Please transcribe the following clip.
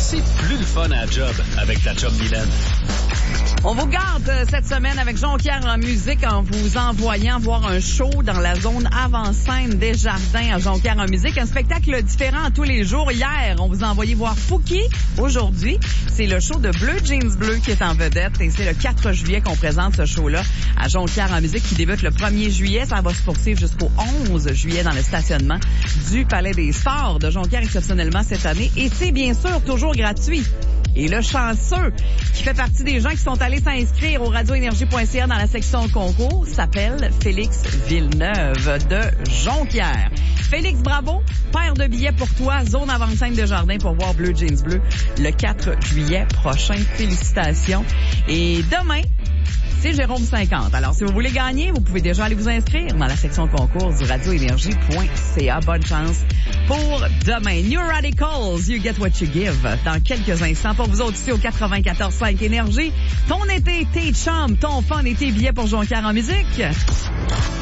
C'est plus le fun à la job avec la job Mylène. On vous garde cette semaine avec Jonquière en musique en vous envoyant voir un show dans la zone avant-scène des Jardins à Jonquière en musique. Un spectacle différent tous les jours. Hier, on vous a envoyé voir Fouki. Aujourd'hui, c'est le show de Bleu Jeans Bleu qui est en vedette et c'est le 4 juillet qu'on présente ce show-là à Jonquière en musique qui débute le 1er juillet. Ça va se poursuivre jusqu'au 11 juillet dans le stationnement du Palais des Sports de Jonquière exceptionnellement cette année. Et c'est bien sûr toujours gratuit. Et le chanceux qui fait partie des gens qui sont allés s'inscrire au radioénergie.ca dans la section concours s'appelle Félix Villeneuve de Jonquière. Félix, bravo. Paire de billets pour toi, zone avant-scène de Jardin pour voir Bleu Jeans Bleu le 4 juillet prochain. Félicitations. Et demain, c'est Jérôme 50. Alors, si vous voulez gagner, vous pouvez déjà aller vous inscrire dans la section concours du radioénergie.ca. Bonne chance pour demain. New Radicals, You Get What You Give. Dans quelques instants, pour vous autres ici au 94.5 Énergie. Ton été, tes chums, ton fun et tes billets pour Jonquière en musique.